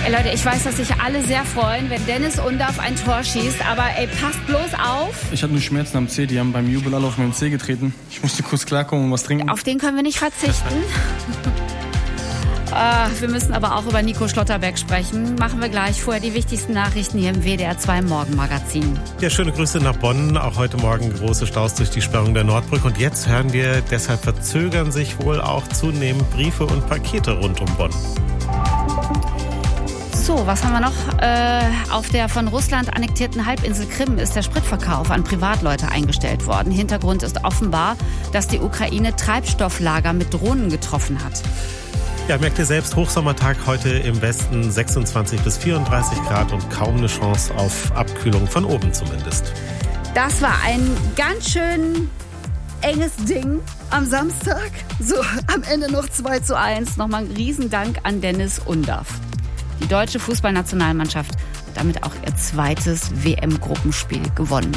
Leute, ich weiß, dass sich alle sehr freuen, wenn Dennis Undaff ein Tor schießt, aber passt bloß auf. Ich hatte nur Schmerzen am Zeh, die haben beim Jubel alle auf meinen Zeh getreten. Ich musste kurz klarkommen und was trinken. Auf den können wir nicht verzichten. Wir müssen aber auch über Nico Schlotterbeck sprechen. Machen wir gleich. Vorher die wichtigsten Nachrichten hier im WDR 2 Morgenmagazin. Ja, schöne Grüße nach Bonn. Auch heute Morgen große Staus durch die Sperrung der Nordbrücke. Und jetzt hören wir, deshalb verzögern sich wohl auch zunehmend Briefe und Pakete rund um Bonn. So, was haben wir noch? Auf der von Russland annektierten Halbinsel Krim ist der Spritverkauf an Privatleute eingestellt worden. Hintergrund ist offenbar, dass die Ukraine Treibstofflager mit Drohnen getroffen hat. Ja, merkt ihr selbst, Hochsommertag heute im Westen, 26 bis 34 Grad und kaum eine Chance auf Abkühlung, von oben zumindest. Das war ein ganz schön enges Ding am Samstag. So, am Ende noch 2:1. Nochmal ein Riesendank an Dennis Undaff. Die deutsche Fußballnationalmannschaft hat damit auch ihr zweites WM-Gruppenspiel gewonnen.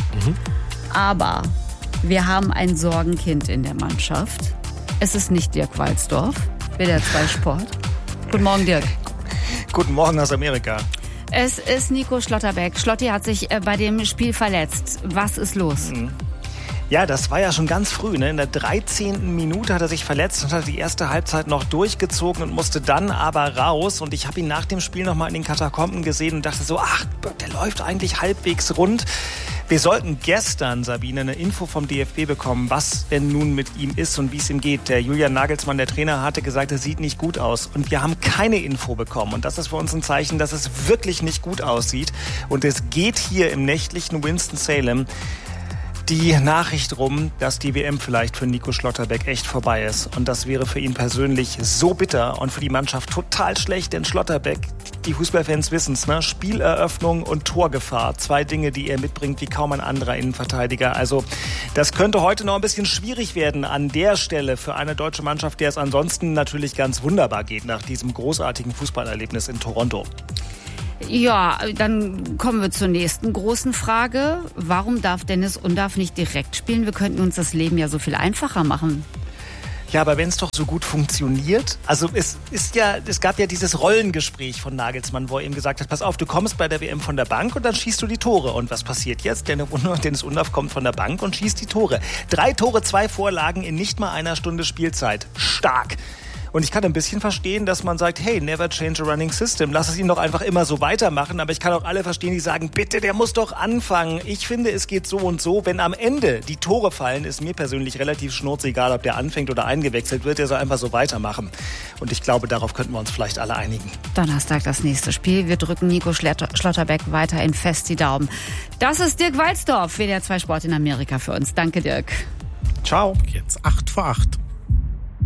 Aber wir haben ein Sorgenkind in der Mannschaft. Es ist nicht Dirk Walzdorf, WDR 2 Sport. Guten Morgen, Dirk. Guten Morgen aus Amerika. Es ist Nico Schlotterbeck. Schlotti hat sich bei dem Spiel verletzt. Was ist los? Ja, das war ja schon ganz früh. Ne? In der 13. Minute hat er sich verletzt und hat die erste Halbzeit noch durchgezogen und musste dann aber raus. Und ich habe ihn nach dem Spiel nochmal in den Katakomben gesehen und dachte so, ach, der läuft eigentlich halbwegs rund. Wir sollten gestern, Sabine, eine Info vom DFB bekommen, was denn nun mit ihm ist und wie es ihm geht. Der Julian Nagelsmann, der Trainer, hatte gesagt, es sieht nicht gut aus. Und wir haben keine Info bekommen. Und das ist für uns ein Zeichen, dass es wirklich nicht gut aussieht. Und es geht hier im nächtlichen Winston-Salem die Nachricht rum, dass die WM vielleicht für Nico Schlotterbeck echt vorbei ist. Und das wäre für ihn persönlich so bitter und für die Mannschaft total schlecht, denn Schlotterbeck, die Fußballfans wissen es, ne? Spieleröffnung und Torgefahr. 2 Dinge, die er mitbringt wie kaum ein anderer Innenverteidiger. Also das könnte heute noch ein bisschen schwierig werden an der Stelle für eine deutsche Mannschaft, der es ansonsten natürlich ganz wunderbar geht nach diesem großartigen Fußballerlebnis in Toronto. Ja, dann kommen wir zur nächsten großen Frage. Warum darf Dennis Undaff nicht direkt spielen? Wir könnten uns das Leben ja so viel einfacher machen. Ja, aber wenn es doch so gut funktioniert, also es gab ja dieses Rollengespräch von Nagelsmann, wo er ihm gesagt hat, pass auf, du kommst bei der WM von der Bank und dann schießt du die Tore. Und was passiert jetzt? Dennis Undaff kommt von der Bank und schießt die Tore. 3 Tore, 2 Vorlagen in nicht mal einer Stunde Spielzeit. Stark. Und ich kann ein bisschen verstehen, dass man sagt, hey, never change a running system. Lass es ihn doch einfach immer so weitermachen. Aber ich kann auch alle verstehen, die sagen, bitte, der muss doch anfangen. Ich finde, es geht so und so. Wenn am Ende die Tore fallen, ist mir persönlich relativ schnurzegal, ob der anfängt oder eingewechselt wird. Der soll einfach so weitermachen. Und ich glaube, darauf könnten wir uns vielleicht alle einigen. Donnerstag das nächste Spiel. Wir drücken Nico Schlotterbeck weiterhin fest die Daumen. Das ist Dirk Walzdorf, WDR 2 Sport in Amerika für uns. Danke, Dirk. Ciao. Jetzt 8:08.